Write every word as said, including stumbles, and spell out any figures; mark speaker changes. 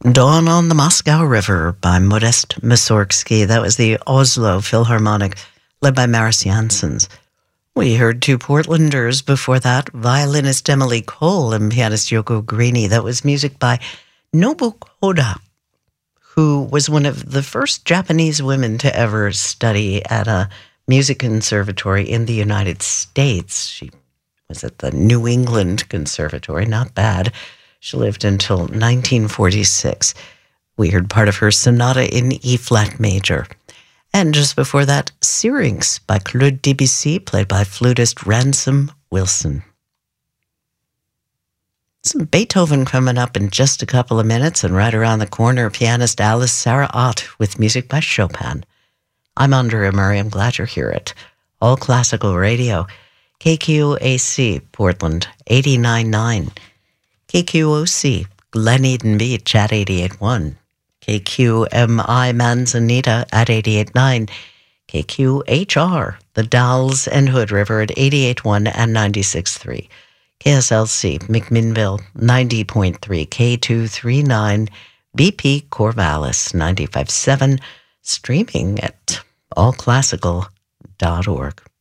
Speaker 1: Dawn on the Moscow River by Modest Mussorgsky. That was the Oslo Philharmonic, led by Maris Janssens. We heard two Portlanders before that, violinist Emily Cole and pianist Yoko Greeny. That was music by Nobu Koda, who was one of the first Japanese women to ever study at a music conservatory in the United States. She was at the New England Conservatory, not bad. She lived until nineteen forty-six. We heard part of her sonata in E-flat major. And just before that, Syrinx by Claude Debussy, played by flutist Ransom Wilson. Some Beethoven coming up in just a couple of minutes, and right around the corner, pianist Alice Sarah Ott with music by Chopin. I'm Andrea Murray. I'm glad you're here at All Classical Radio. K Q A C, Portland, eighty-nine point nine. K Q O C, Glen Eden Beach at eighty-eight point one. K Q M I Manzanita at eighty-eight point nine. K Q H R, the Dalles and Hood River at eighty-eight point one and ninety-six point three. K S L C, McMinnville, ninety point three. K two thirty-nine, B P Corvallis, ninety-five point seven. Streaming at all classical dot org.